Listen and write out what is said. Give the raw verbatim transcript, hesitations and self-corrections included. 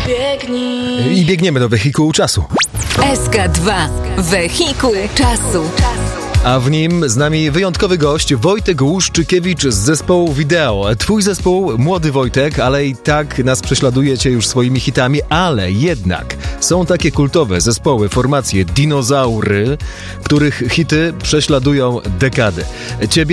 Biegnij. I biegniemy do wehikułu czasu. S K dwa. Wehikuł czasu. A w nim z nami wyjątkowy gość Wojtek Łuszczykiewicz z zespołu Wideo. Twój zespół, młody Wojtek, ale i tak nas prześladujecie już swoimi hitami, ale jednak są takie kultowe zespoły, formacje, dinozaury, których hity prześladują dekady. Ciebie